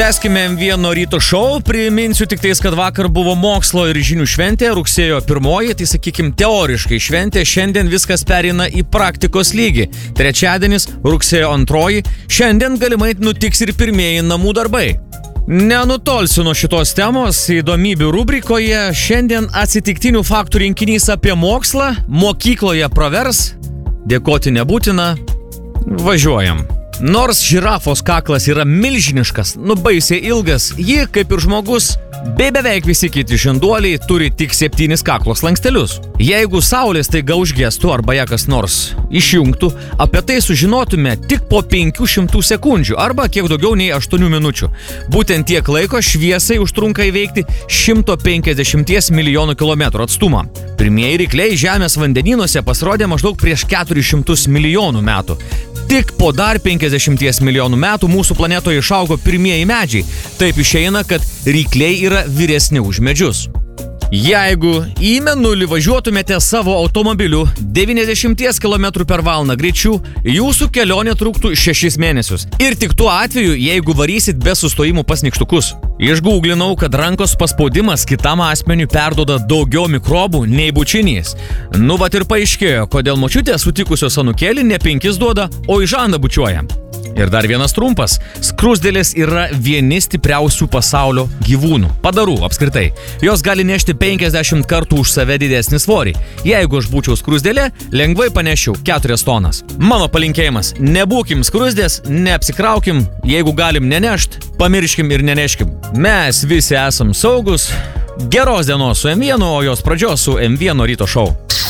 Tęskime M1 ryto šou, priminsiu tik tais, kad vakar buvo mokslo ir žinių šventė, rugsėjo 1, tai sakykim teoriškai šventė, šiandien viskas pereina į praktikos lygį. Trečiadienis, rugsėjo 2, šiandien galimai nutiks ir pirmieji namų darbai. Nenutolsiu nuo šitos temos, įdomybių rubrikoje šiandien atsitiktinių faktų rinkinys apie mokslą, mokykloje pravers, dėkoti nebūtina, važiuojam. Nors žirafos kaklas yra milžiniškas, baisiai ilgas, ji, kaip ir žmogus, bei beveik visi kiti žinduoliai turi tik 7 kaklo slankstelius. Jeigu saulė staiga užgestų arba ją kas nors išjungtų, apie tai sužinotume tik po 500 sekundžių arba kiek daugiau nei 8 minučių. Būtent tiek laiko šviesai užtrunka įveikti 150 milijonų kilometrų atstumą. Pirmieji rykliai Žemės vandenynuose pasirodė maždaug prieš 400 milijonų metų. Tik po dar 50 milijonų metų mūsų planetoje išaugo pirmieji medžiai. Taip išeina, kad rykliai yra vyresni už medžius. Jeigu į Mėnulį važiuotumėte savo automobiliu 90 km/h greičiu, jūsų kelionė truktų 6 mėnesius. Ir tik tuo atveju, jeigu varysit be sustojimų pas nykštukus. Išgooglinau, kad rankos paspaudimas kitam asmeniui perduoda daugiau mikrobų nei bučinys. Vat ir paaiškėjo, kodėl močiutė sutikusios anūkėlį ne 5 duoda, o į žandą bučiuoja. Ir dar vienas trumpas. Skruzdėlės yra vieni stipriausių pasaulio gyvūnų. Padarų apskritai. Jos gali nešti 50 kartų už save didesnį svorį. Jeigu aš būčiau skruzdėlė, lengvai panešiau 4 tonas. Mano palinkėjimas. Nebūkim skruzdės, neapsikraukim, jeigu galim nenešt, pamirškim ir neneškim. Mes visi esam saugus. Geros dienos su M1, o jos pradžios su M1 ryto šou.